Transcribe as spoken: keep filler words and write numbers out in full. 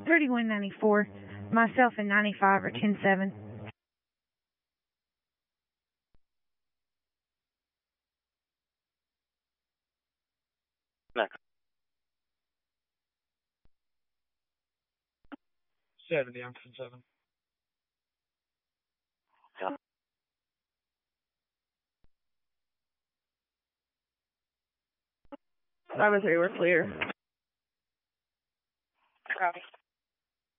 thirty-one ninety-four. Myself in ninety-five or ten seven. Next. seventy, I'm ten seven. Yeah. five oh three, we're clear. Copy.